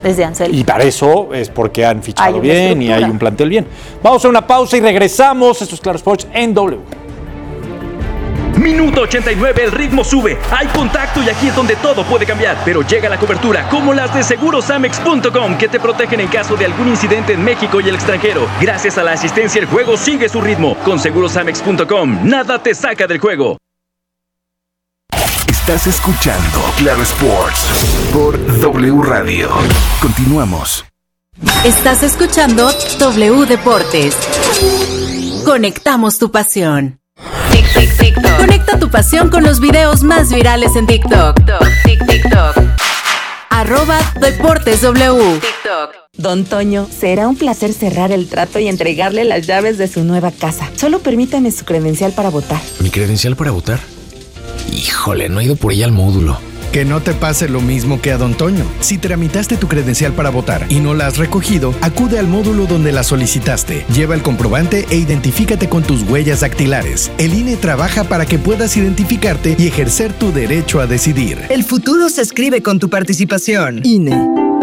Desde Anselmo. Y para eso es porque han fichado bien y hay un plantel bien. Vamos a una pausa y regresamos. Esto es Claro Sports en W. Minuto 89, el ritmo sube, hay contacto y aquí es donde todo puede cambiar. Pero llega la cobertura, como las de Segurosamex.com, que te protegen en caso de algún incidente en México y el extranjero. Gracias a la asistencia, el juego sigue su ritmo. Con Segurosamex.com, nada te saca del juego. Estás escuchando Claro Sports por W Radio. Continuamos. Estás escuchando W Deportes. Conectamos tu pasión. TikTok. Conecta tu pasión con los videos más virales en TikTok. TikTok. @DeportesW. TikTok. Don Toño, será un placer cerrar el trato y entregarle las llaves de su nueva casa. Solo permítame su credencial para votar. ¿Mi credencial para votar? Híjole, no he ido por ella al módulo. Que no te pase lo mismo que a Don Toño. Si tramitaste tu credencial para votar y no la has recogido, acude al módulo donde la solicitaste. Lleva el comprobante e identifícate con tus huellas dactilares. El INE trabaja para que puedas identificarte y ejercer tu derecho a decidir. El futuro se escribe con tu participación. INE.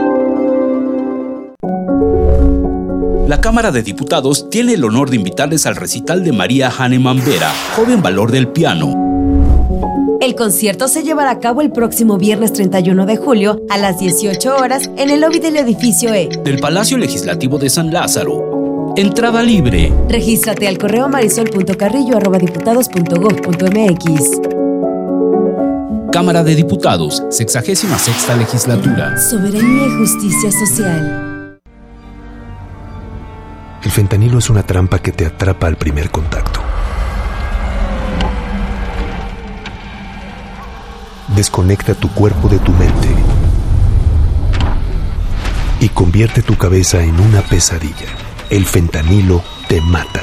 La Cámara de Diputados tiene el honor de invitarles al recital de María Hahnemann Vera, joven valor del piano. El concierto se llevará a cabo el próximo viernes 31 de julio a las 18 horas en el lobby del edificio E. Del Palacio Legislativo de San Lázaro. Entrada libre. Regístrate al correo marisol.carrillo@diputados.gov.mx. Cámara de Diputados, 66ª Legislatura. Soberanía y justicia social. El fentanilo es una trampa que te atrapa al primer contacto. Desconecta tu cuerpo de tu mente y convierte tu cabeza en una pesadilla. El fentanilo te mata.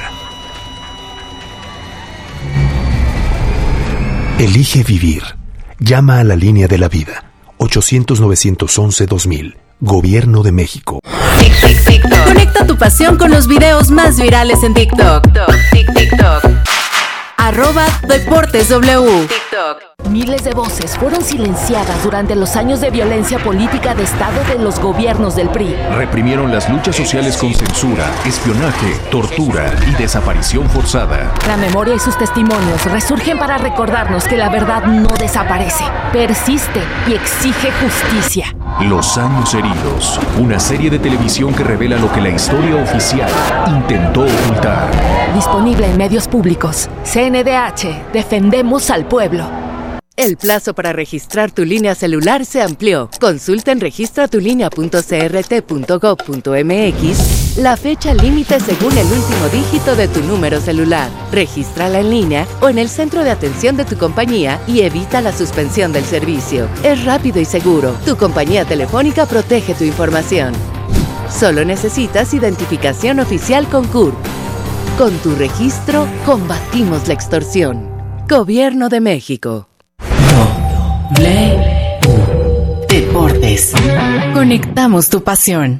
Elige vivir. Llama a la línea de la vida. 800-911-2000. Gobierno de México. Conecta tu pasión con los videos más virales en TikTok. TikTok. @DeportesW. TikTok. Miles de voces fueron silenciadas durante los años de violencia política de Estado de los gobiernos del PRI. Reprimieron las luchas sociales con censura, espionaje, tortura y desaparición forzada. La memoria y sus testimonios resurgen para recordarnos que la verdad no desaparece, persiste y exige justicia. Los años heridos, una serie de televisión que revela lo que la historia oficial intentó ocultar. Disponible en medios públicos. CNDH, defendemos al pueblo. El plazo para registrar tu línea celular se amplió. Consulta en registratulinea.crt.gov.mx la fecha límite según el último dígito de tu número celular. Regístrala en línea o en el centro de atención de tu compañía y evita la suspensión del servicio. Es rápido y seguro. Tu compañía telefónica protege tu información. Solo necesitas identificación oficial con CURP. Con tu registro, combatimos la extorsión. Gobierno de México. Deportes. Conectamos tu pasión.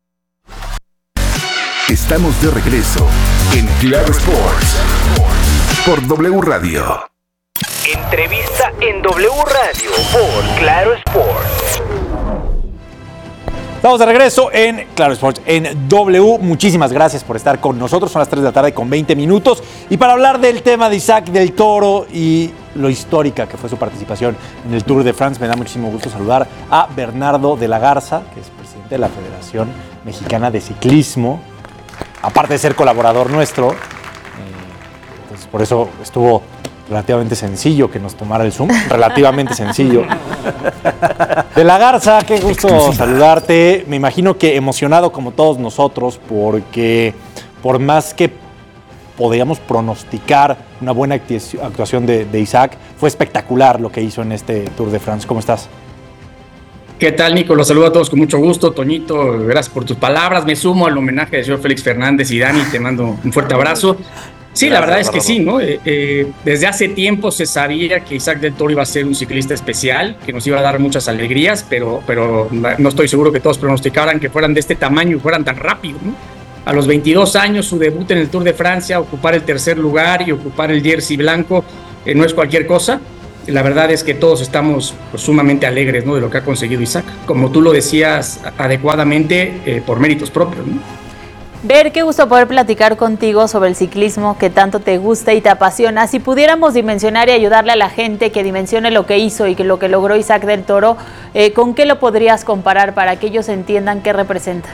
Estamos de regreso en Claro Sports por W Radio. Entrevista en W Radio por Claro Sports. Estamos de regreso en Claro Sports, en W. Muchísimas gracias por estar con nosotros. Son las 3 de la tarde con 20 minutos. Y para hablar del tema de Isaac del Toro y lo histórica que fue su participación en el Tour de France, me da muchísimo gusto saludar a Bernardo de la Garza, que es presidente de la Federación Mexicana de Ciclismo, aparte de ser colaborador nuestro. Entonces, por eso estuvo relativamente sencillo que nos tomara el Zoom, relativamente sencillo. De la Garza, qué gusto saludarte. Me imagino que emocionado como todos nosotros, porque por más que podíamos pronosticar una buena actuación de Isaac, fue espectacular lo que hizo en este Tour de France. ¿Cómo estás? ¿Qué tal, Nico? Los saludo a todos con mucho gusto. Toñito, gracias por tus palabras. Me sumo al homenaje del señor Félix Fernández y Dani. Te mando un fuerte abrazo. Sí, la verdad es que sí, ¿no? Desde hace tiempo se sabía que Isaac del Toro iba a ser un ciclista especial, que nos iba a dar muchas alegrías, pero no estoy seguro que todos pronosticaran que fueran de este tamaño y fueran tan rápido, ¿no? A los 22 años, su debut en el Tour de Francia, ocupar el tercer lugar y ocupar el jersey blanco, no es cualquier cosa. la verdad es que todos estamos pues, sumamente alegres, ¿no?, de lo que ha conseguido Isaac, como tú lo decías adecuadamente, por méritos propios, ¿no? Ver, qué gusto poder platicar contigo sobre el ciclismo que tanto te gusta y te apasiona. Si pudiéramos dimensionar y ayudarle a la gente que dimensione lo que hizo y que lo que logró Isaac del Toro, ¿con qué lo podrías comparar para que ellos entiendan qué representa?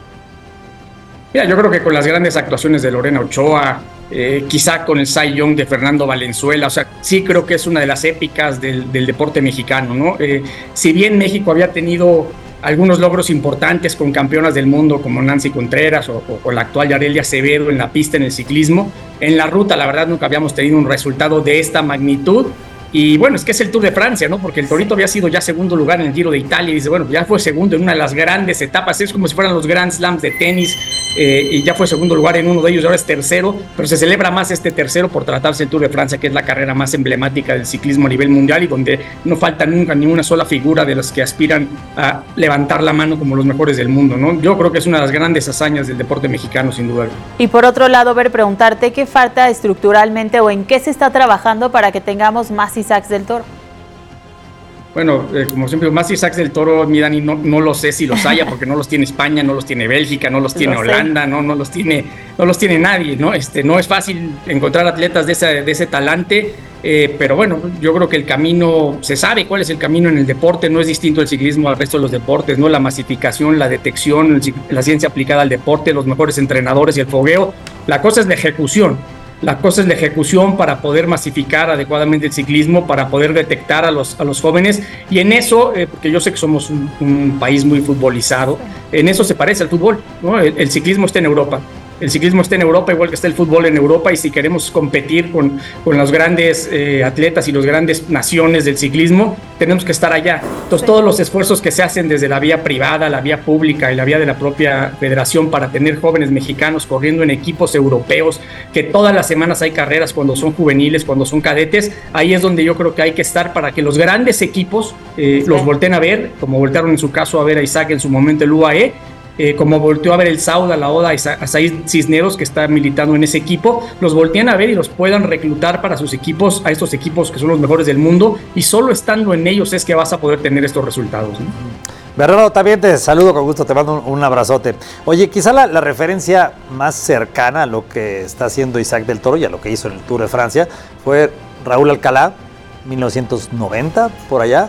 Mira, yo creo que con las grandes actuaciones de Lorena Ochoa, quizá con el Cy Young de Fernando Valenzuela, o sea, sí creo que es una de las épicas del deporte mexicano, ¿no? Si bien México había tenido algunos logros importantes con campeonas del mundo como Nancy Contreras o la actual Yarelia Acevedo en la pista en el ciclismo, en la ruta la verdad nunca habíamos tenido un resultado de esta magnitud. Y bueno, es que es el Tour de Francia, ¿no? Porque el Torito había sido ya segundo lugar en el Giro de Italia y dice, bueno, ya fue segundo en una de las grandes etapas, es como si fueran los Grand Slams de tenis, y ya fue segundo lugar en uno de ellos, ahora es tercero, pero se celebra más este tercero por tratarse el Tour de Francia, que es la carrera más emblemática del ciclismo a nivel mundial y donde no falta nunca ni una sola figura de las que aspiran a levantar la mano como los mejores del mundo, ¿no? Yo creo que es una de las grandes hazañas del deporte mexicano, sin duda. Y por otro lado, preguntarte qué falta estructuralmente o en qué se está trabajando para que tengamos más Isaacs del Toro. Bueno, como siempre, más Isaacs del Toro, mi Dani, no lo sé si los haya, porque no los tiene España, no los tiene Bélgica, no los tiene Holanda, no los tiene nadie, ¿no? No es fácil encontrar atletas de ese talante, pero bueno, yo creo que el camino, se sabe cuál es el camino en el deporte, no es distinto el ciclismo al resto de los deportes, ¿no? La masificación, la detección, la ciencia aplicada al deporte, los mejores entrenadores y el fogueo. La cosa es la ejecución. La cosa es la ejecución para poder masificar adecuadamente el ciclismo, para poder detectar a los jóvenes, y en eso, porque yo sé que somos un país muy futbolizado, en eso se parece al fútbol, ¿no? El ciclismo está en Europa. El ciclismo está en Europa, igual que está el fútbol en Europa, y si queremos competir con los grandes atletas y las grandes naciones del ciclismo, tenemos que estar allá. Entonces, todos los esfuerzos que se hacen desde la vía privada, la vía pública y la vía de la propia federación para tener jóvenes mexicanos corriendo en equipos europeos, que todas las semanas hay carreras cuando son juveniles, cuando son cadetes, ahí es donde yo creo que hay que estar para que los grandes equipos los volteen a ver, como voltearon en su caso a ver a Isaac en su momento el UAE, como volteó a ver el Sauda, la Oda, a Said Cisneros, que está militando en ese equipo, los voltean a ver y los puedan reclutar para sus equipos, a estos equipos que son los mejores del mundo, y solo estando en ellos es que vas a poder tener estos resultados, ¿no? Bernardo, también te saludo con gusto, te mando un abrazote. Oye, quizá la referencia más cercana a lo que está haciendo Isaac del Toro y a lo que hizo en el Tour de Francia fue Raúl Alcalá, 1990, por allá.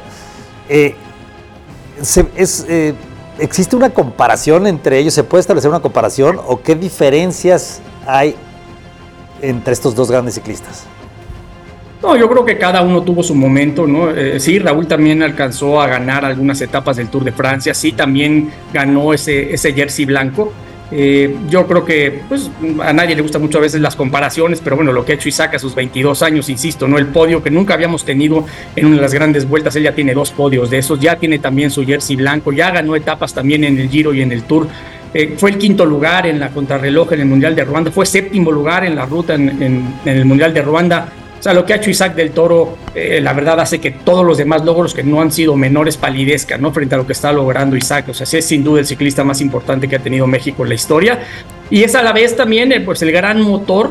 ¿Existe una comparación entre ellos? ¿Se puede establecer una comparación o qué diferencias hay entre estos dos grandes ciclistas? No, yo creo que cada uno tuvo su momento, ¿no? Sí, Raúl también alcanzó a ganar algunas etapas del Tour de Francia, sí, también ganó ese jersey blanco. Yo creo que pues, a nadie le gusta mucho a veces las comparaciones, pero bueno, lo que ha hecho Isaac a sus 22 años, insisto, ¿no? El podio que nunca habíamos tenido en una de las grandes vueltas, él ya tiene 2 podios de esos, ya tiene también su jersey blanco, ya ganó etapas también en el Giro y en el Tour. Fue el 5º lugar en la contrarreloj en el Mundial de Ruanda, fue 7º lugar en la ruta en el Mundial de Ruanda. O sea, lo que ha hecho Isaac del Toro, la verdad hace que todos los demás logros que no han sido menores palidezcan, ¿no? Frente a lo que está logrando Isaac. O sea, sí es sin duda el ciclista más importante que ha tenido México en la historia. Y es a la vez también pues el gran motor,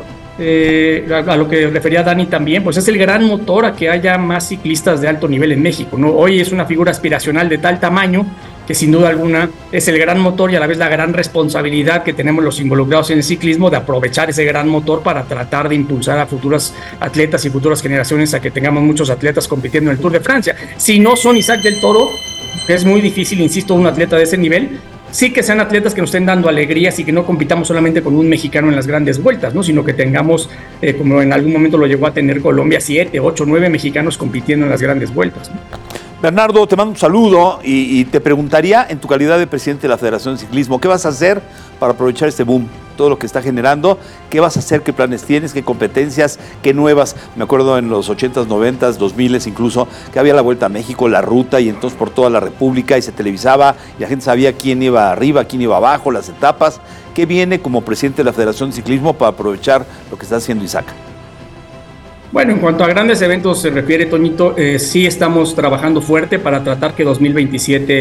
a lo que refería Dani también, pues es el gran motor a que haya más ciclistas de alto nivel en México, ¿no? Hoy es una figura aspiracional de tal tamaño que sin duda alguna es el gran motor y a la vez la gran responsabilidad que tenemos los involucrados en el ciclismo de aprovechar ese gran motor para tratar de impulsar a futuras atletas y futuras generaciones a que tengamos muchos atletas compitiendo en el Tour de Francia. Si no son Isaac del Toro, que es muy difícil, insisto, un atleta de ese nivel, sí que sean atletas que nos estén dando alegrías y que no compitamos solamente con un mexicano en las grandes vueltas, ¿no? Sino que tengamos, como en algún momento lo llegó a tener Colombia, 7, 8, 9 mexicanos compitiendo en las grandes vueltas, ¿no? Bernardo, te mando un saludo y te preguntaría, en tu calidad de presidente de la Federación de Ciclismo, ¿qué vas a hacer para aprovechar este boom, todo lo que está generando? ¿Qué vas a hacer? ¿Qué planes tienes? ¿Qué competencias? ¿Qué nuevas? Me acuerdo en los 80s, 90s, 2000s incluso, que había la Vuelta a México, la ruta, y entonces por toda la República, y se televisaba, y la gente sabía quién iba arriba, quién iba abajo, las etapas. ¿Qué viene como presidente de la Federación de Ciclismo para aprovechar lo que está haciendo Isaac? Bueno, en cuanto a grandes eventos se refiere, Toñito, sí estamos trabajando fuerte para tratar que 2027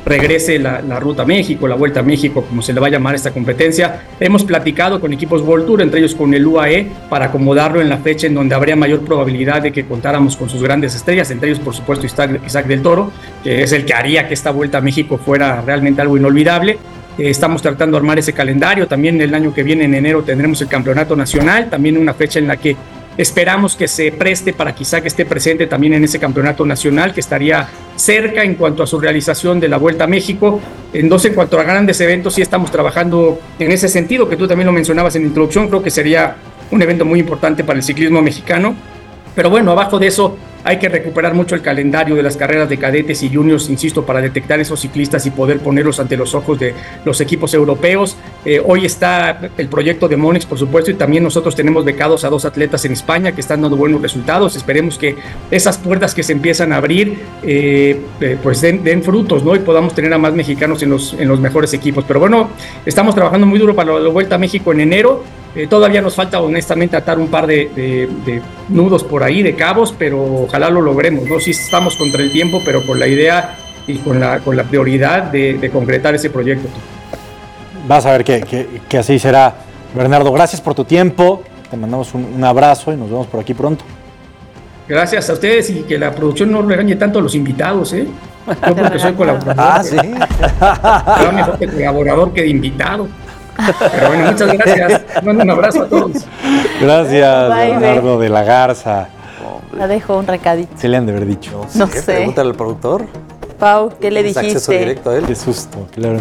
regrese la Ruta a México, la Vuelta a México, como se le va a llamar a esta competencia. Hemos platicado con equipos World Tour, entre ellos con el UAE, para acomodarlo en la fecha en donde habría mayor probabilidad de que contáramos con sus grandes estrellas, entre ellos, por supuesto, Isaac del Toro, que es el que haría que esta Vuelta a México fuera realmente algo inolvidable. Estamos tratando de armar ese calendario. También el año que viene, en enero, tendremos el Campeonato Nacional, también una fecha en la que esperamos que se preste para que Isaac esté presente también en ese campeonato nacional, que estaría cerca en cuanto a su realización de la Vuelta a México. Entonces, en cuanto a grandes eventos, sí estamos trabajando en ese sentido, que tú también lo mencionabas en la introducción. Creo que sería un evento muy importante para el ciclismo mexicano. Pero bueno, abajo de eso hay que recuperar mucho el calendario de las carreras de cadetes y juniors, insisto, para detectar esos ciclistas y poder ponerlos ante los ojos de los equipos europeos. Hoy está el proyecto de Monex, por supuesto, y también nosotros tenemos becados a 2 atletas en España que están dando buenos resultados. Esperemos que esas puertas que se empiezan a abrir pues den frutos, ¿no? Y podamos tener a más mexicanos en los mejores equipos. Pero bueno, estamos trabajando muy duro para la Vuelta a México en enero. Todavía nos falta honestamente atar un par de nudos por ahí, de cabos, pero ojalá lo logremos, ¿no? Sí estamos contra el tiempo, pero con la idea y con la prioridad de concretar ese proyecto. Vas a ver que así será. Bernardo, gracias por tu tiempo, te mandamos un abrazo y nos vemos por aquí pronto. Gracias a ustedes, y que la producción no regañe tanto a los invitados, ¿eh? Yo porque soy colaborador. Ah, sí. Pero mejor que colaborador que de invitado. Pero bueno, muchas gracias. Mando un abrazo a todos. Gracias, Bernardo de la Garza. La dejo un recadito. Se le han de haber dicho. No sé. Pregúntale al productor. Pau, ¿qué le dijiste? Acceso directo a él. Qué susto, claro.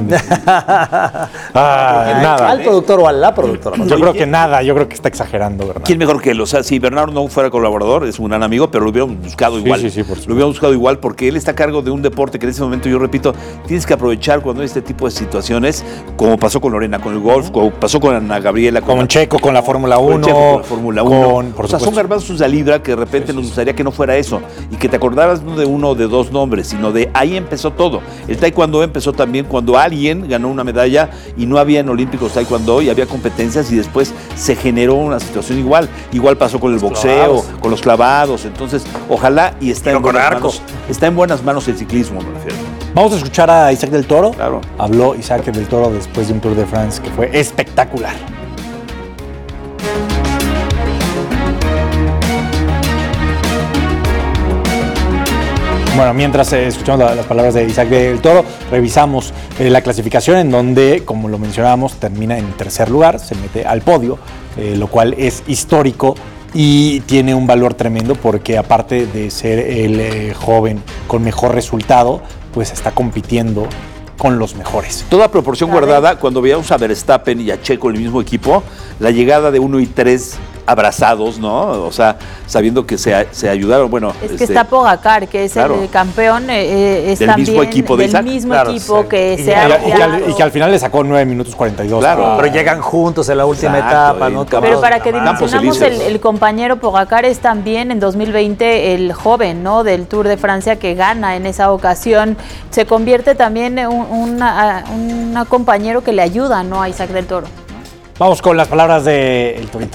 Nada. ¿Al productor o a la productora? Yo creo que nada, yo creo que está exagerando, Bernardo. ¿Quién mejor que él? O sea, si Bernardo no fuera colaborador, es un gran amigo, pero lo hubiéramos buscado igual. Sí, por supuesto. Lo hubiéramos buscado igual porque él está a cargo de un deporte que en ese momento, yo repito, tienes que aprovechar cuando hay este tipo de situaciones, como pasó con Lorena, con el golf, como pasó con Ana Gabriela. Con Checo, con la Fórmula 1. Con la Fórmula 1. O sea, son garbanzos de libra que de repente nos gustaría que no fuera eso. Y que te acordaras no de uno o de dos nombres, sino de ahí empezó todo. El taekwondo empezó también cuando alguien ganó una medalla y no había en Olímpicos taekwondo y había competencias, y después se generó una situación igual. Igual pasó con el boxeo, con los clavados. Entonces, ojalá y está en buenas manos. Está en buenas manos el ciclismo, me refiero. Vamos a escuchar a Isaac del Toro. Claro. Habló Isaac del Toro después de un Tour de France que fue espectacular. Bueno, mientras escuchamos las palabras de Isaac del Toro, revisamos la clasificación, en donde, como lo mencionábamos, termina en tercer lugar, se mete al podio, lo cual es histórico y tiene un valor tremendo porque, aparte de ser el joven con mejor resultado, pues está compitiendo con los mejores. Toda proporción guardada, cuando veíamos a Verstappen y a Checo en el mismo equipo, la llegada de 1 y 3 abrazados, ¿no? O sea, sabiendo que se ayudaron. Bueno, es que está Pogacar, que es el campeón, es del también mismo equipo de Isaac. Del mismo equipo que se ha y que al final le sacó 9 minutos 42. Claro, pero llegan juntos en la última etapa, ¿no? Pero para que dimensionamos, el compañero Pogacar es también en 2020 el joven, ¿no? Del Tour de Francia, que gana en esa ocasión. Se convierte también en un compañero que le ayuda, ¿no? A Isaac del Toro. Vamos con las palabras de El Torito.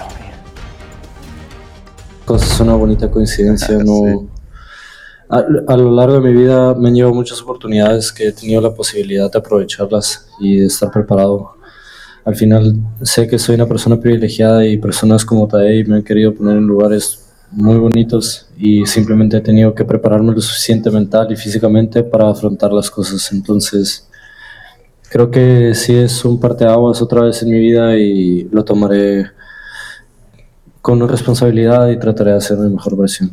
Es una bonita coincidencia, ¿no? Sí. A lo largo de mi vida me han llevado muchas oportunidades que he tenido la posibilidad de aprovecharlas y de estar preparado. Al final sé que soy una persona privilegiada y personas como Tadej me han querido poner en lugares muy bonitos y simplemente he tenido que prepararme lo suficiente mental y físicamente para afrontar las cosas. Entonces creo que sí es un parteaguas otra vez en mi vida y lo tomaré con responsabilidad y trataré de hacer mi mejor versión.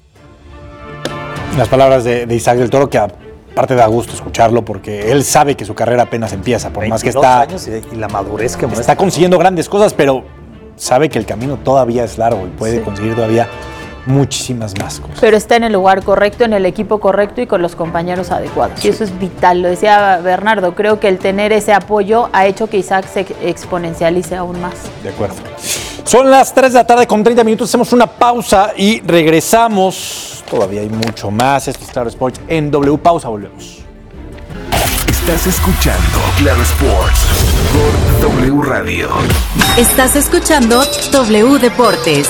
Las palabras de Isaac del Toro, que aparte da gusto escucharlo porque él sabe que su carrera apenas empieza, por más que está años y la madurez que muestra. Está consiguiendo grandes cosas, pero sabe que el camino todavía es largo y puede conseguir todavía muchísimas más cosas. Pero está en el lugar correcto, en el equipo correcto y con los compañeros adecuados. Y eso es vital, lo decía Bernardo, creo que el tener ese apoyo ha hecho que Isaac se exponencialice aún más. De acuerdo. Son las 3 de la tarde con 30 minutos, hacemos una pausa y regresamos. Todavía hay mucho más. Esto es Claro Sports en W. Pausa, volvemos. Estás escuchando Claro Sports por W Radio. Estás escuchando W Deportes.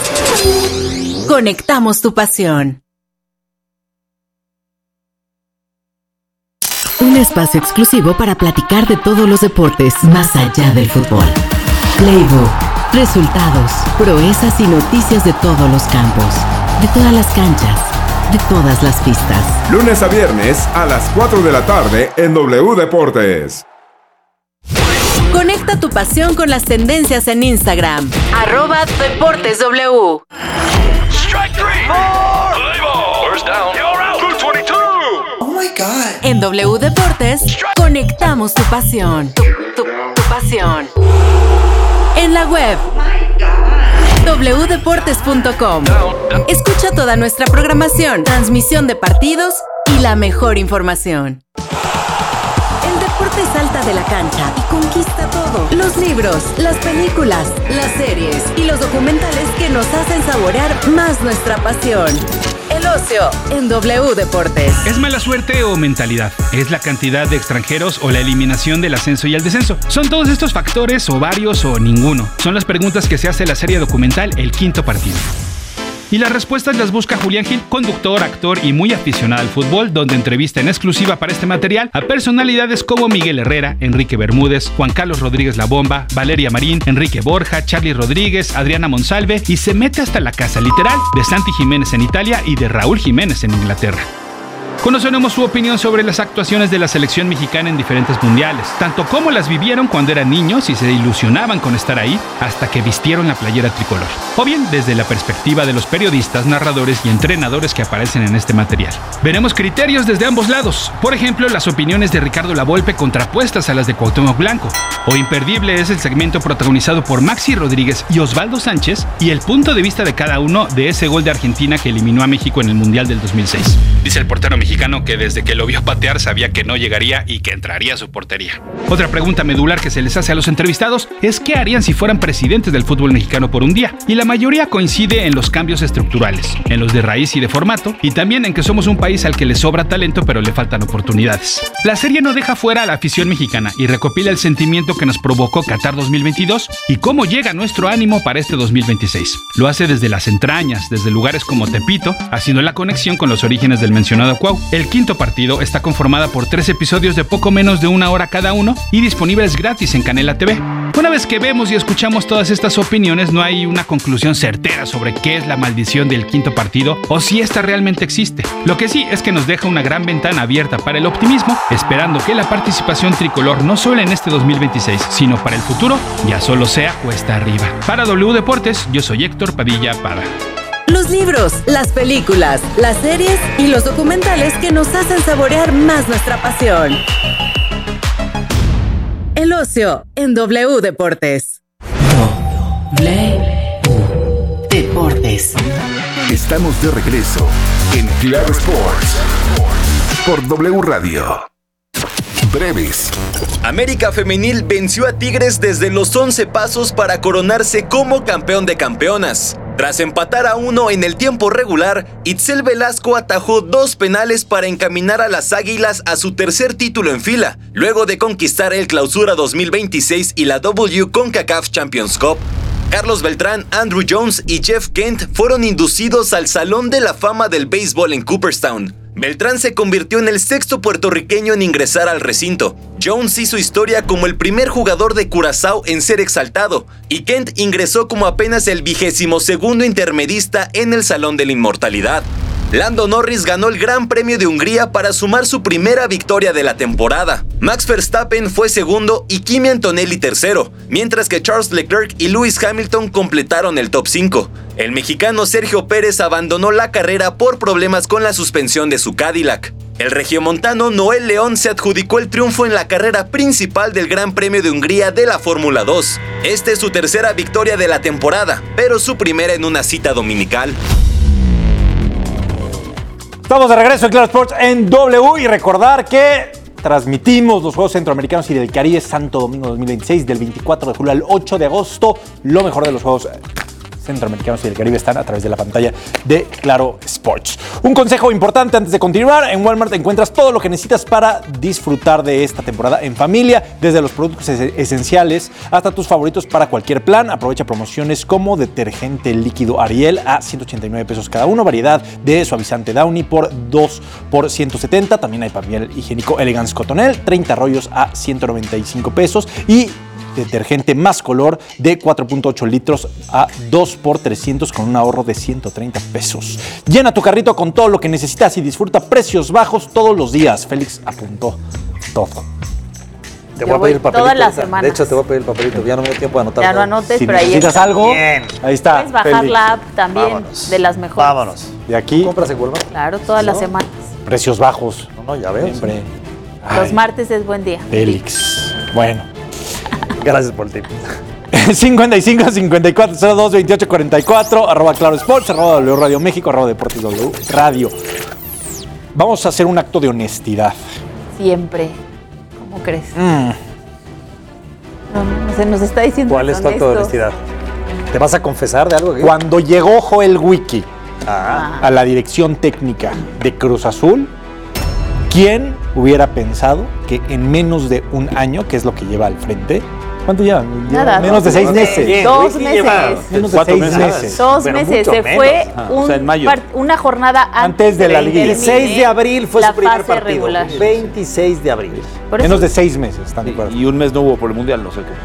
Conectamos tu pasión. Un espacio exclusivo para platicar de todos los deportes más allá del fútbol. Playbook, resultados, proezas y noticias de todos los campos, de todas las canchas, de todas las pistas. Lunes a viernes a las 4 de la tarde en W Deportes. Conecta tu pasión con las tendencias en Instagram. @DeportesW. Strike three. First down. You're out. 222. Oh my God. En W Deportes, conectamos tu pasión. Tu pasión. En la web. wdeportes.com. Escucha toda nuestra programación, transmisión de partidos y la mejor información. El deporte salta de la cancha y conquista todo. Los libros, las películas, las series y los documentales que nos hacen saborear más nuestra pasión. El ocio en W Deportes. ¿Es mala suerte o mentalidad? ¿Es la cantidad de extranjeros o la eliminación del ascenso y el descenso? ¿Son todos estos factores o varios o ninguno? Son las preguntas que se hace la serie documental El Quinto Partido. Y las respuestas las busca Julián Gil, conductor, actor y muy aficionado al fútbol, donde entrevista en exclusiva para este material a personalidades como Miguel Herrera, Enrique Bermúdez, Juan Carlos Rodríguez La Bomba, Valeria Marín, Enrique Borja, Charly Rodríguez, Adriana Monsalve, y se mete hasta la casa literal de Santi Jiménez en Italia y de Raúl Jiménez en Inglaterra. Conoceremos su opinión sobre las actuaciones de la selección mexicana en diferentes mundiales, tanto como las vivieron cuando eran niños y se ilusionaban con estar ahí hasta que vistieron la playera tricolor, o bien desde la perspectiva de los periodistas, narradores y entrenadores que aparecen en este material. Veremos criterios desde ambos lados, por ejemplo, las opiniones de Ricardo Lavolpe contrapuestas a las de Cuauhtémoc Blanco, o imperdible es el segmento protagonizado por Maxi Rodríguez y Osvaldo Sánchez y el punto de vista de cada uno de ese gol de Argentina que eliminó a México en el Mundial del 2006. Dice el portero mexicano que desde que lo vio patear sabía que no llegaría y que entraría a su portería. Otra pregunta medular que se les hace a los entrevistados es qué harían si fueran presidentes del fútbol mexicano por un día, y la mayoría coincide en los cambios estructurales, en los de raíz y de formato, y también en que somos un país al que le sobra talento pero le faltan oportunidades. La serie no deja fuera a la afición mexicana y recopila el sentimiento que nos provocó Qatar 2022 y cómo llega nuestro ánimo para este 2026. Lo hace desde las entrañas, desde lugares como Tepito, haciendo la conexión con los orígenes del mencionado Cuau. El Quinto Partido está conformada por 3 episodios de poco menos de 1 hora cada uno y disponibles gratis en Canela TV. Una vez que vemos y escuchamos todas estas opiniones, no hay una conclusión certera sobre qué es la maldición del Quinto Partido o si esta realmente existe. Lo que sí es que nos deja una gran ventana abierta para el optimismo, esperando que la participación tricolor no solo en este 2026, sino para el futuro, ya solo sea cuesta arriba. Para W Deportes, yo soy Héctor Padilla Pada. Los libros, las películas, las series y los documentales que nos hacen saborear más nuestra pasión. El ocio en W Deportes. W Deportes. Estamos de regreso en Claro Sports por W Radio. Breves. América Femenil venció a Tigres desde los 11 pasos para coronarse como campeón de campeonas. Tras empatar a 1 en el tiempo regular, Itzel Velasco atajó 2 penales para encaminar a las Águilas a su tercer título en fila, luego de conquistar el Clausura 2026 y la CONCACAF Champions Cup. Carlos Beltrán, Andrew Jones y Jeff Kent fueron inducidos al Salón de la Fama del Béisbol en Cooperstown. Beltrán se convirtió en el 6º puertorriqueño en ingresar al recinto. Jones hizo historia como el primer jugador de Curazao en ser exaltado, y Kent ingresó como apenas el 22º intermedista en el Salón de la Inmortalidad. Lando Norris ganó el Gran Premio de Hungría para sumar su primera victoria de la temporada. Max Verstappen fue segundo y Kimi Antonelli tercero, mientras que Charles Leclerc y Lewis Hamilton completaron el top 5. El mexicano Sergio Pérez abandonó la carrera por problemas con la suspensión de su Cadillac. El regiomontano Noel León se adjudicó el triunfo en la carrera principal del Gran Premio de Hungría de la Fórmula 2. Esta es su tercera victoria de la temporada, pero su primera en una cita dominical. Estamos de regreso en Claro Sports en W y recordar que transmitimos los Juegos Centroamericanos y del Caribe Santo Domingo 2026 del 24 de julio al 8 de agosto. Lo mejor de los Juegos centroamericanos y del Caribe están a través de la pantalla de Claro Sports. Un consejo importante antes de continuar: en Walmart encuentras todo lo que necesitas para disfrutar de esta temporada en familia, desde los productos esenciales hasta tus favoritos para cualquier plan. Aprovecha promociones como detergente líquido Ariel a 189 pesos cada uno, variedad de suavizante Downy por 2 por 170. También hay papel higiénico Elegance Cotonel, 30 rollos a 195 pesos y detergente Más Color de 4.8 litros a 2 por 300 con un ahorro de 130 pesos. Llena tu carrito con todo lo que necesitas y disfruta precios bajos todos los días. Félix apuntó todo. Te voy a pedir el papelito. Todas las semanas. De hecho, te voy a pedir el papelito. Ya no me dio tiempo de anotar. Ya no anotes, si pero ahí necesitas está. algo, bien. Ahí está. Puedes bajar Félix. la app también, Vámonos. de las mejores. Vámonos. De aquí, ¿Compras en Walmart? Claro, todas las semanas. precios bajos. No, ya veo. Siempre. Los Ay, martes es buen día. Félix. Bueno. Gracias por el tip. 55 54 02 28 44 arroba Claro Sports, arroba W Radio México, arroba Deportes W Radio. Vamos a hacer un acto de honestidad. Siempre. ¿Cómo crees? No se nos está diciendo. ¿Cuál es tu acto de honestidad? ¿Te vas a confesar de algo? Cuando llegó Joel Wiki Ah. a la dirección técnica de Cruz Azul, ¿quién hubiera pensado que en menos de un año, que es lo que lleva al frente, ¿cuánto lleva? Nada, menos de 6 meses. Bien, 2 Wiki meses. lleva Menos de 4 6 meses. 2 Pero meses. mucho Se menos. fue O sea, en mayo. una jornada Antes de la que liguilla. El 6 de abril fue la su primer fase partido. regular. 26 de abril. Por eso- Menos de 6 meses, ¿están de acuerdo? Y un mes no hubo por el Mundial, no sé qué.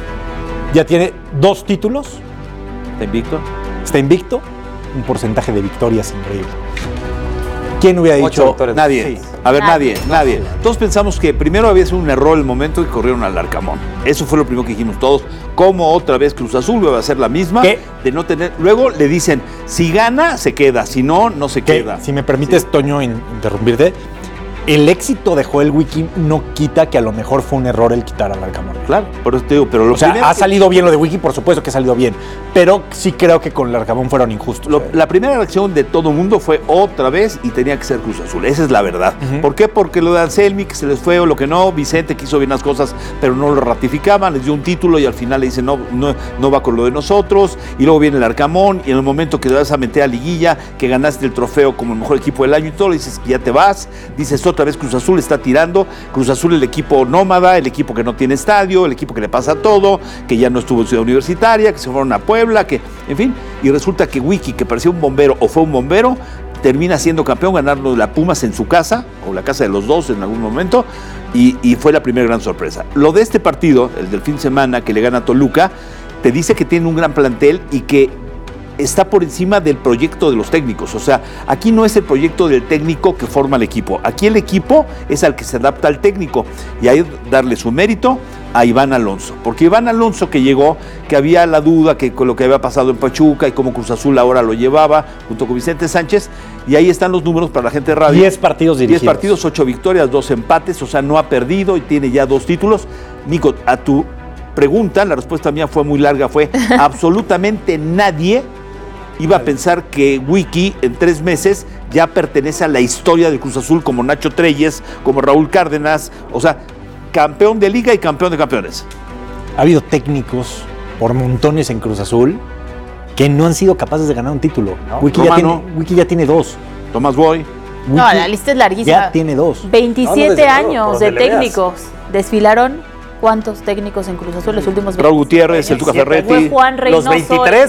Ya tiene 2 títulos, ¿Está invicto? está invicto, un porcentaje de victorias increíble. ¿Quién hubiera 8 dicho? victorias. Nadie. Sí. A ver, nadie. Todos pensamos que primero había sido un error el momento y corrieron al Arcamón. Eso fue lo primero que dijimos todos. ¿Cómo otra vez Cruz Azul va a ser la misma? ¿Qué? De no tener. Luego le dicen, si gana, se queda. Si no, no se Que, queda. si me permites, Toño, interrumpirte, el éxito de Joel Wiki no quita que a lo mejor fue un error el quitar al Arcamón. Claro, por eso te digo, pero lo O sea, primero ha que- salido bien lo de Wiki, por supuesto que ha salido bien, pero sí creo que con el Arcamón fueron injustos. La primera reacción de todo el mundo fue otra vez y tenía que ser Cruz Azul. Esa es la verdad. Ujú. ¿Por qué? Porque lo de Anselmi, que se les fue o lo que no, Vicente quiso bien las cosas, pero no lo ratificaban, les dio un título y al final le dicen no va con lo de nosotros. Y luego viene el Arcamón y en el momento que te vas a meter a liguilla, que ganaste el trofeo como el mejor equipo del año y todo, le dices que ya te vas. Dices otra vez Cruz Azul está tirando. Cruz Azul el equipo nómada, el equipo que no tiene estadio, el equipo que le pasa todo, que ya no estuvo en Ciudad Universitaria, que se fueron a Puebla, que, en fin, y resulta que Wiki, que parecía un bombero o fue un bombero, termina siendo campeón, ganando la Pumas en su casa, o la casa de los dos en algún momento, y fue la primera gran sorpresa. Lo de este partido, el del fin de semana, que le gana a Toluca, te dice que tiene un gran plantel y que está por encima del proyecto de los técnicos. O sea, aquí no es el proyecto del técnico que forma el equipo. Aquí el equipo es al que se adapta al técnico. Y ahí darle su mérito a Iván Alonso. Porque Iván Alonso que llegó, que había la duda que con lo que había pasado en Pachuca y cómo Cruz Azul ahora lo llevaba, junto con Vicente Sánchez, y ahí están los números para la gente de radio. 10 partidos dirigidos. 10 partidos, 8 victorias, 2 empates, o sea, no ha perdido y tiene ya 2 títulos. Nico, a tu pregunta, la respuesta mía fue muy larga, fue absolutamente nadie iba a pensar que Wiki en 3 meses ya pertenece a la historia del Cruz Azul, como Nacho Treyes, como Raúl Cárdenas, o sea, campeón de liga y campeón de campeones. Ha habido técnicos por montones en Cruz Azul que no han sido capaces de ganar un título. No, Wiki ya tiene 2. Tomás Boy. No, la lista es larguísima. Ya tiene 2. 27 años de técnicos. Desfilaron. ¿Cuántos técnicos en Cruz Azul los últimos 20 Raúl Gutiérrez, el Tuca Ferretti. Fue Juan Reynoso. Los 23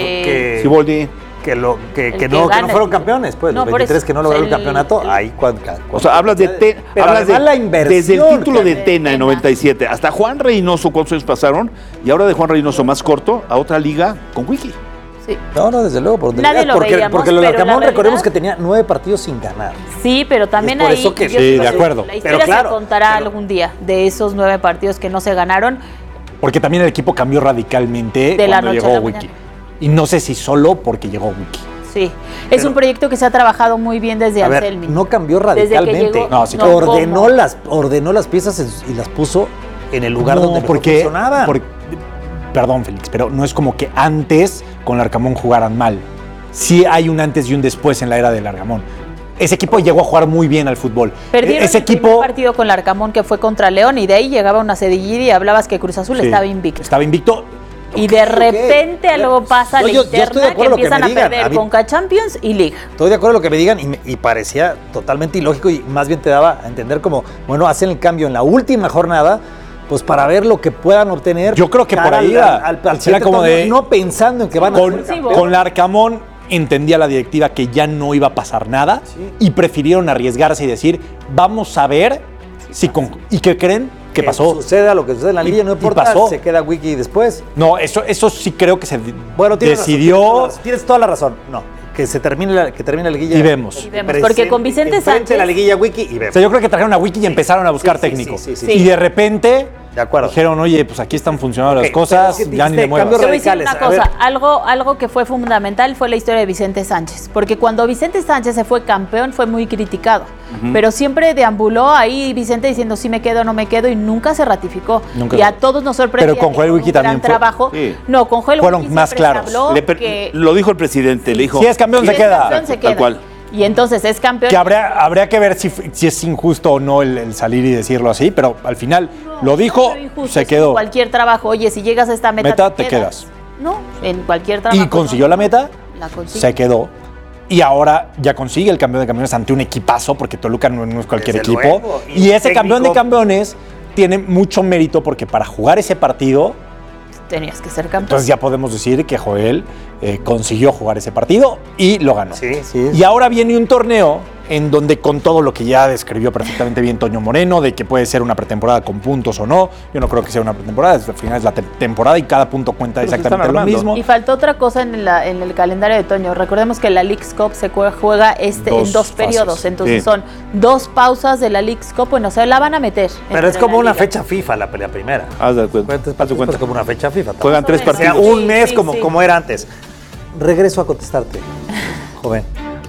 que Siboldi. Que no gana. fueron campeones, pues. No, Los por 23 eso, que no lograron el campeonato, ahí O sea, hablas de Pero además la inversión. desde el título de Tena en 97 hasta Juan Reynoso, ¿cuántos años pasaron? Y ahora de Juan Reynoso más corto a otra liga con Wiki. Sí. No, desde luego, por donde Nadie veas, lo veíamos, porque lo pero del Arcamón la recordemos realidad- que tenía 9 partidos sin ganar. Sí, pero también Es por ahí. eso que- yo Sí, creo de que acuerdo. La historia Pero claro, se contará algún día de esos 9 partidos que no se ganaron. Porque también el equipo cambió radicalmente De la cuando noche a llegó la Wiki. mañana. Y no sé si solo porque llegó Wiki. Sí. Es un proyecto que se ha trabajado muy bien desde A ver, Anselmi. no cambió Desde que radicalmente. llegó- No, sí, ¿cómo? ordenó las piezas y las puso en el lugar No, donde mejor porque, funcionaban. perdón, Félix, pero no es como que antes con el Arcamón jugaran mal. Sí hay un antes y un después en la era del Arcamón. Ese equipo llegó a jugar muy bien al fútbol. Perdieron Ese el primer equipo partido con el Arcamón que fue contra León y de ahí llegaba una cedillita y hablabas que Cruz Azul Sí, estaba invicto. Estaba invicto. Y de repente algo pasa a la yo estoy de interna que acuerdo con lo que empiezan me a digan. perder A mí- Conca Champions y Liga. Estoy de acuerdo con lo que me digan y parecía totalmente ilógico y más bien te daba a entender como, bueno, hacen el cambio en la última jornada, pues para ver lo que puedan obtener. Yo creo que por cara ahí al era siguiente como torneo, de- no pensando en que van a ser campeón. Con Larcamón entendía la directiva que ya no iba a pasar nada y prefirieron arriesgarse y decir, vamos a ver si ¿y qué creen? ¿Qué pasó? Suceda lo que suceda en la liga, no importa, pasó. se queda Wiki después. No, eso sí creo que se Tienes decidió. razón, tienes toda la razón. No, que termine la liguilla. Y vemos. Y vemos, porque con Vicente Sánchez. la liguilla Wiki y vemos. O sea, yo creo que trajeron a Wiki y empezaron a buscar técnico. sí. Y de repente de acuerdo. dijeron, oye, pues aquí están funcionando las Ok, cosas, pero es que ya ni le dijiste muevas. cambios Te voy a decir radicales. una A ver. cosa, algo que fue fundamental fue la historia de Vicente Sánchez, porque cuando Vicente Sánchez se fue campeón fue muy criticado, pero siempre deambuló ahí Vicente diciendo si me quedo o no me quedo y nunca se ratificó. Nunca y se- a todos nos sorprendió. Pero con Joel Wiki también fue- trabajo. Sí. No, con Joel Fueron Wiki más siempre se claros. habló que Lo dijo el presidente, le dijo. Si es campeón, si se es queda. campeón, se queda. Tal cual. Y entonces es campeón. Que habría que ver si es injusto o no el salir y decirlo así, pero al final lo dijo, Pero injusto, se es quedó. como cualquier trabajo, oye, si llegas a esta meta, Te quedas. No, en cualquier trabajo. Y consiguió la meta, La consigue. se quedó. Y ahora ya consigue el campeón de campeones ante un equipazo, porque Toluca no es cualquier Desde equipo. luego. Y ese técnico. campeón de campeones tiene mucho mérito porque para jugar ese partido, Tenías que ser campeón. entonces ya podemos decir que Joel consiguió jugar ese partido y lo ganó. Sí, sí. Y ahora viene un torneo en donde con todo lo que ya describió perfectamente bien Toño Moreno, de que puede ser una pretemporada con puntos o no, yo no creo que sea una pretemporada, al final es la temporada y cada punto cuenta Pero se exactamente están lo armando. mismo. Y faltó otra cosa en el calendario de Toño. Recordemos que la Leagues Cup se juega en dos Dos periodos. fases. Entonces Sí. son 2 pausas de la Leagues Cup. Bueno, se la van a meter. Pero es entre como la una liga. fecha FIFA la pelea primera. Haz de cuenta. Cuentas, Haz de cuenta. como una fecha FIFA. Juegan 3 O sea, partidos. Sí, un mes sí, como, sí. como era antes. Regreso a contestarte, joven.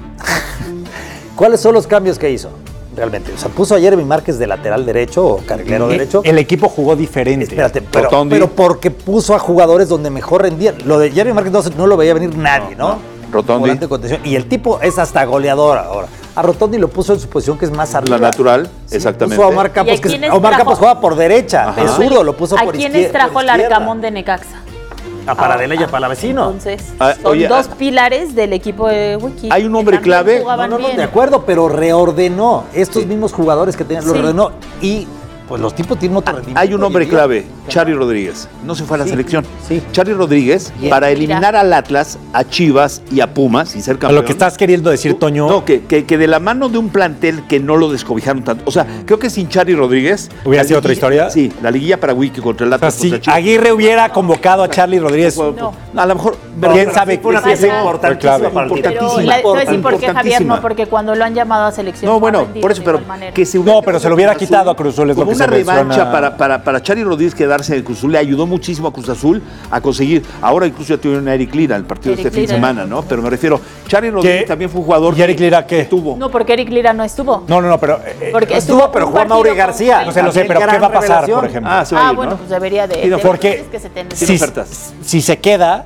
¿Cuáles son los cambios que hizo realmente? O sea, puso a Jeremy Márquez de lateral derecho o carrilero derecho. El equipo jugó diferente. Espérate, Rotondi. pero porque puso a jugadores donde mejor rendían. Lo de Jeremy Márquez no lo veía venir nadie, ¿no? Rotondi. Volante de contención. Y el tipo es hasta goleador ahora. A Rotondi lo puso en su posición que es más arriba. La natural, Sí, exactamente. Puso a Omar ¿Y a Campos, que quiénes Omar trajo? Campos juega por derecha. Ajá. El zurdo lo puso ¿A por quiénes izquierda. trajo el Arcamón de Necaxa? A Paradela y a Palavecino. Entonces, Ah, son oye, 2 pilares del equipo de Wiki. Hay un que hombre también clave. jugaban No, bien. de acuerdo, pero reordenó. Estos mismos jugadores que tenían, los Sí. reordenó. Y pues los tipos tienen otro rendimiento. Hay un hombre hoy en día. clave, Charly Rodríguez. No se fue a la Sí, selección. sí. Charly Rodríguez, Bien, para mira. eliminar al Atlas, a Chivas y a Pumas y ser A campeón. lo que estás queriendo decir, Toño, No, que de la mano de un plantel que no lo descobijaron tanto. O sea, creo que sin Charly Rodríguez. ¿Hubiera la sido otra liguilla- historia? Sí, la liguilla para Wiki contra el o sea, Atlas. si contra Chivas. Aguirre hubiera convocado a Charly Rodríguez, No. A lo mejor. quién sabe Fue una qué pieza fue importantísima clave. para el Pero título. te voy a decir por qué, Javier, Importantísima. no, porque cuando lo han llamado a selección. No, bueno, ha rendido por eso, de pero igual manera. que se No, pero se lo hubiera quitado a Cruz Azul, es lo como que una se revancha menciona. para Charly Rodríguez quedarse en Cruz Azul, le ayudó muchísimo a Cruz Azul a conseguir. Ahora incluso ya tuvieron a Eric Lira el partido de Eric este fin de Lira. semana, ¿no? Pero me refiero, Charly Rodríguez también fue un jugador. ¿Y Eric Lira qué? Tuvo. No, porque Eric Lira no estuvo. No, pero Porque Estuvo, pero un jugó a partido Mauri con García. no sé, lo sé, pero Gran ¿qué va a pasar, revelación. por ejemplo? Ah, se va a ir, bueno, ¿no? pues debería de. Sí, no, de- porque es que se tendría- Tiene ofertas. si se queda,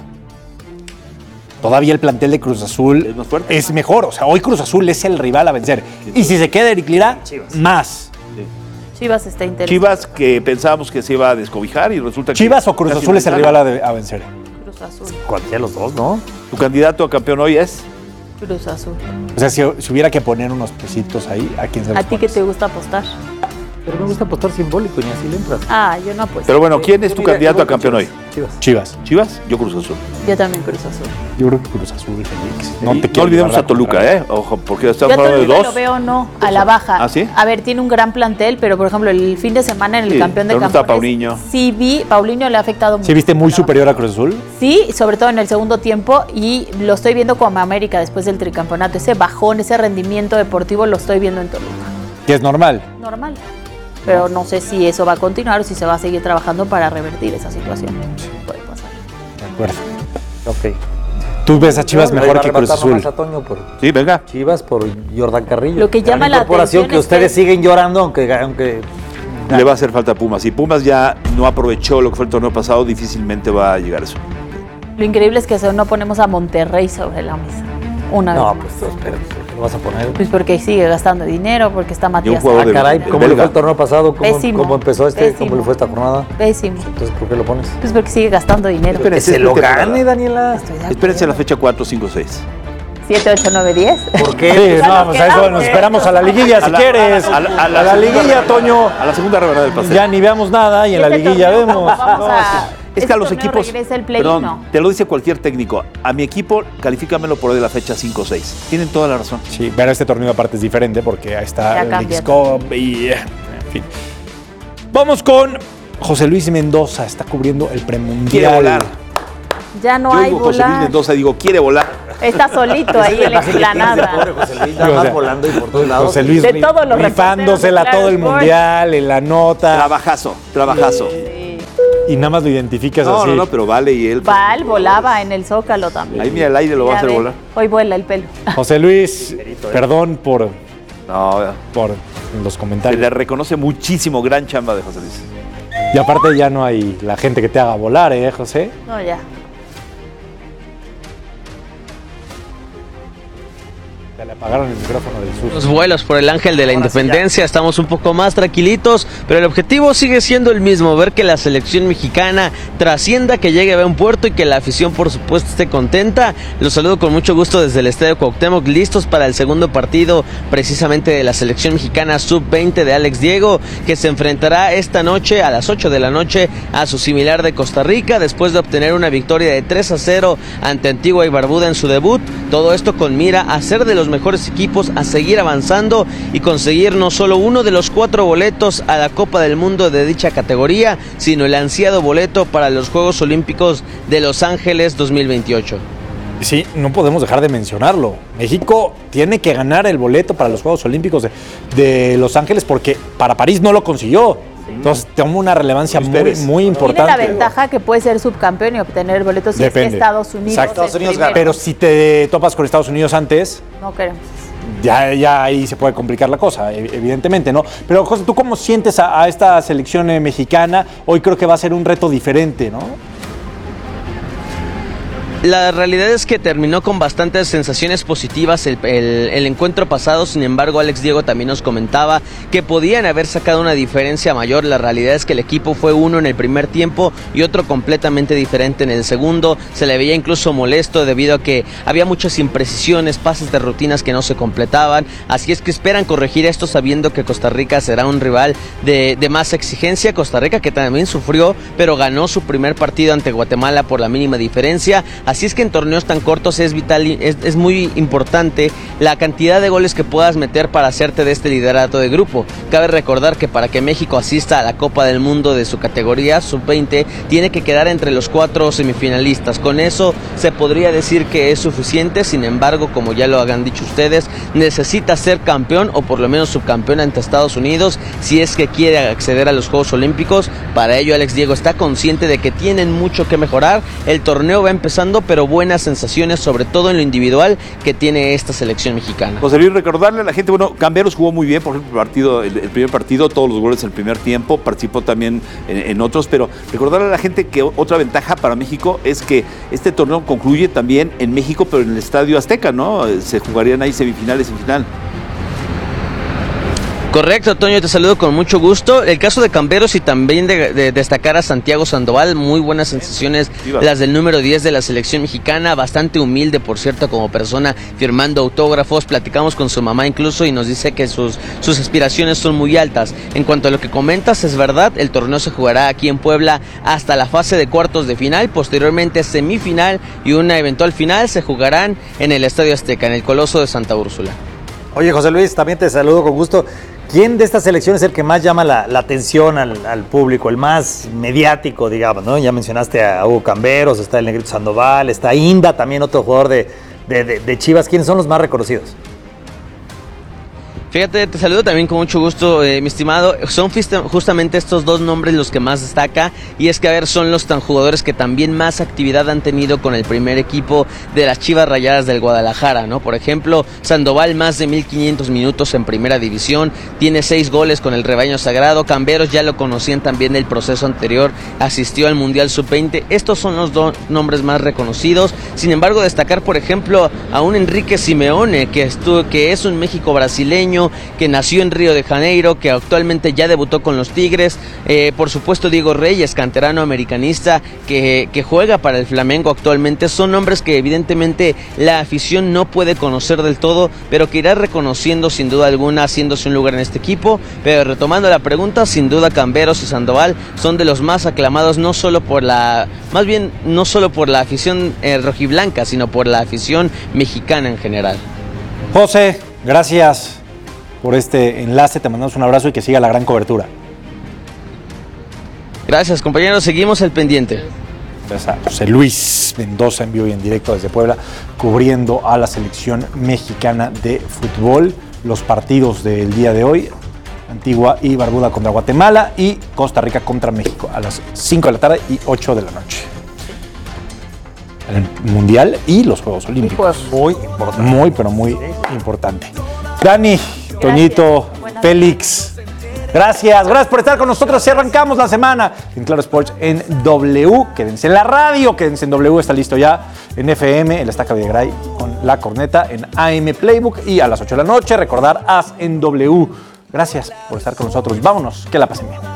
todavía el plantel de Cruz Azul Es más fuerte. es mejor. O sea, hoy Cruz Azul es el rival a vencer. Y si se queda Eric Lira, más. Chivas está interesante. Chivas que pensábamos que se iba a descobijar y resulta que. ¿Chivas o Cruz casi Azul es el ventaja. rival a vencer? Cruz Azul. Cualquiera de los dos, ¿no? Tu candidato a campeón hoy es. Cruz Azul. O sea, si hubiera que poner unos pesitos ahí, ¿a quién se los ¿A ti qué te gusta apostar? Pero me gusta apostar simbólico, ni así le entras. Ah, yo no apuesto. Pero bueno, ¿quién es tu Mira, candidato yo a voy con campeón hoy? Chivas. Chivas. ¿Chivas? Yo Cruz Azul. Yo también Cruz Azul. Yo creo que Cruz Azul, Félix. No, te quiero olvidemos llevar a Toluca, contraria. Ojo, porque Yo estamos a hablando de Toluca dos. lo veo no, a la baja. ¿Ah, sí? A ver, tiene un gran plantel, pero por ejemplo, el fin de semana en el Sí, campeón de pero no está campeones. Paulinho. Sí vi, Paulinho le ha afectado mucho. ¿Sí viste muy superior a Cruz Azul? Sí, sobre todo en el segundo tiempo, y lo estoy viendo como América después del tricampeonato. Ese bajón, ese rendimiento deportivo lo estoy viendo en Toluca. Que es normal. Normal. Pero no sé si eso va a continuar o si se va a seguir trabajando para revertir esa situación. Puede pasar. De acuerdo. Ok. ¿Tú ves a Chivas No, mejor le que va a Cruz arrebatar Azul? nomás a Toño por Sí, venga. Chivas, por Jordan Carrillo. Lo que llama Gran la incorporación atención que es ustedes que- siguen llorando, aunque Le va a hacer falta a Pumas. Si Pumas ya no aprovechó lo que fue el torneo pasado, difícilmente va a llegar eso. Lo increíble es que no ponemos a Monterrey sobre la mesa. Una no, vez pues más. espérate. lo vas a poner? Pues porque sigue gastando dinero, porque está Matías. Caray, ¿cómo le fue el torneo pasado? ¿Cómo empezó ¿Cómo le fue esta jornada? Pésimo. Entonces, ¿por qué lo pones? Pues porque sigue gastando dinero. Que se lo gane, Daniela. Espérense la fecha 4, 5, 6. 7, 8, 9, 10. ¿Por qué? Sí, no, pues a eso nos esperamos a la liguilla si quieres. A la liguilla, Toño. A la segunda rebanada del pastel. Ya ni veamos nada y en la liguilla vemos. Es que a los equipos, perdón, te lo dice cualquier técnico, a mi equipo califícamelo por ahí de la fecha 5 o 6. Tienen toda la razón. Sí, pero este torneo aparte es diferente porque ahí está el X-Cup y en fin. Vamos con José Luis Mendoza, está cubriendo el premundial. Quiere volar. Ya no Yo hay digo volar. José Luis Mendoza, digo, quiere volar. Está solito ahí en la explanada. José Luis, nada más volando y por todos lados. José Luis de todos los rifándosela todo el mundial, en la nota. Trabajazo. Y nada más lo identificas así. No, pero vale y él. Val volaba en el Zócalo también. Ahí mira, el aire lo va a hacer volar. Hoy vuela el pelo. José Luis, perdón por los comentarios. Se le reconoce muchísimo, gran chamba de José Luis. Y aparte ya no hay la gente que te haga volar, José. No, ya. Le apagaron el micrófono del sur. Los vuelos por el Ángel de la Independencia, estamos un poco más tranquilitos, pero el objetivo sigue siendo el mismo, ver que la selección mexicana trascienda, que llegue a buen puerto y que la afición por supuesto esté contenta. Los saludo con mucho gusto desde el Estadio Cuauhtémoc, listos para el segundo partido precisamente de la selección mexicana sub-20 de Alex Diego, que se enfrentará esta noche a las 8 de la noche a su similar de Costa Rica, después de obtener una victoria de 3-0 ante Antigua y Barbuda en su debut. Todo esto con mira a ser de los mejores equipos, a seguir avanzando y conseguir no solo uno de los 4 boletos a la Copa del Mundo de dicha categoría, sino el ansiado boleto para los Juegos Olímpicos de Los Ángeles 2028. Sí, no podemos dejar de mencionarlo. México tiene que ganar el boleto para los Juegos Olímpicos de Los Ángeles porque para París no lo consiguió. Entonces toma una relevancia muy importante. Tiene la ventaja que puede ser subcampeón y obtener boletos si es que Estados Unidos. Exacto. Estados Unidos gana. Pero si te topas con Estados Unidos antes, no queremos. Ya ahí se puede complicar la cosa, evidentemente, ¿no? Pero José, ¿tú cómo sientes a esta selección mexicana? Hoy creo que va a ser un reto diferente, ¿no? La realidad es que terminó con bastantes sensaciones positivas el encuentro pasado. Sin embargo, Alex Diego también nos comentaba que podían haber sacado una diferencia mayor. La realidad es que el equipo fue uno en el primer tiempo y otro completamente diferente en el segundo. Se le veía incluso molesto debido a que había muchas imprecisiones, pases de rutinas que no se completaban. Así es que esperan corregir esto sabiendo que Costa Rica será un rival de más exigencia. Costa Rica que también sufrió, pero ganó su primer partido ante Guatemala por la mínima diferencia. Así es que en torneos tan cortos es vital, es muy importante la cantidad de goles que puedas meter para hacerte de este liderato de grupo. Cabe recordar que para que México asista a la Copa del Mundo de su categoría sub-20 tiene que quedar entre los 4 semifinalistas. Con eso se podría decir que es suficiente. Sin embargo, como ya lo han dicho ustedes, necesita ser campeón o por lo menos subcampeón ante Estados Unidos si es que quiere acceder a los Juegos Olímpicos. Para ello Alex Diego está consciente de que tienen mucho que mejorar. El torneo va empezando, pero buenas sensaciones, sobre todo en lo individual, que tiene esta selección mexicana. José Luis, recordarle a la gente, bueno, Camberos jugó muy bien, por ejemplo, el primer partido, todos los goles en el primer tiempo, participó también en otros, pero recordarle a la gente que otra ventaja para México es que este torneo concluye también en México, pero en el Estadio Azteca, ¿no? Se jugarían ahí semifinales y final. Correcto, Toño, te saludo con mucho gusto. El caso de Camberos y también de destacar a Santiago Sandoval, muy buenas sensaciones las del número 10 de la selección mexicana, bastante humilde, por cierto, como persona, firmando autógrafos. Platicamos con su mamá incluso y nos dice que sus aspiraciones son muy altas. En cuanto a lo que comentas, es verdad, el torneo se jugará aquí en Puebla hasta la fase de cuartos de final, posteriormente semifinal y una eventual final se jugarán en el Estadio Azteca, en el Coloso de Santa Úrsula. Oye, José Luis, también te saludo con gusto. ¿Quién de estas selecciones es el que más llama la atención al público, el más mediático, digamos, ¿no? Ya mencionaste a Hugo Camberos, está el Negrito Sandoval, está Inda, también otro jugador de Chivas. ¿Quiénes son los más reconocidos? Fíjate, te saludo también con mucho gusto, mi estimado. Son justamente estos dos nombres los que más destaca, y es que, a ver, son los jugadores que también más actividad han tenido con el primer equipo de las Chivas Rayadas del Guadalajara, ¿no? Por ejemplo, Sandoval, más de 1,500 minutos en primera división, tiene 6 goles con el rebaño sagrado. Camberos ya lo conocían también del proceso anterior, asistió al Mundial Sub-20. Estos son los dos nombres más reconocidos. Sin embargo, destacar, por ejemplo, a un Enrique Simeone, que es un México brasileño, que nació en Río de Janeiro, que actualmente ya debutó con los Tigres. Por supuesto, Diego Reyes, canterano americanista, que juega para el Flamengo actualmente. Son nombres que evidentemente la afición no puede conocer del todo, pero que irá reconociendo sin duda alguna, haciéndose un lugar en este equipo. Pero retomando la pregunta, sin duda Camberos y Sandoval son de los más aclamados, no solo por la afición rojiblanca, sino por la afición mexicana en general. José, gracias por este enlace, te mandamos un abrazo y que siga la gran cobertura. Gracias, compañeros, seguimos el pendiente. Gracias a José Luis Mendoza en vivo y en directo desde Puebla, cubriendo a la selección mexicana de fútbol, los partidos del día de hoy: Antigua y Barbuda contra Guatemala y Costa Rica contra México a las 5 de la tarde y 8 de la noche. El Mundial y los Juegos Olímpicos. Muy importante. Muy, pero muy importante. Dani, Toñito, Félix, gracias por estar con nosotros. Si arrancamos la semana en Claro Sports en W, quédense en la radio, quédense en W, está listo ya en FM, el Estaca Videgaray con La Corneta, en AM Playbook, y a las 8 de la noche recordar As en W. Gracias por estar con nosotros. Vámonos, que la pasen bien.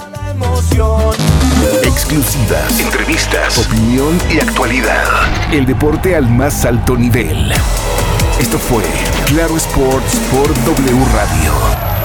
Exclusivas, entrevistas, opinión y actualidad. El deporte al más alto nivel. Esto fue Claro Sports por W Radio.